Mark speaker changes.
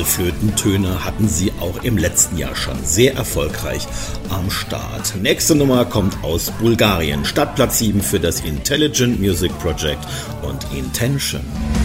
Speaker 1: Diese Flötentöne hatten sie auch im letzten Jahr schon sehr erfolgreich am Start. Nächste Nummer kommt aus Bulgarien. Stadtplatz 7 für das Intelligent Music Project und Intention.